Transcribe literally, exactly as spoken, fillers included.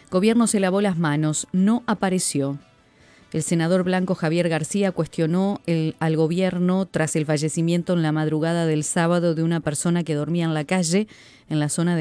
Gobierno se lavó las manos, no apareció. El senador blanco Javier García cuestionó el, al gobierno tras el fallecimiento en la madrugada del sábado de una persona que dormía en la calle en la zona de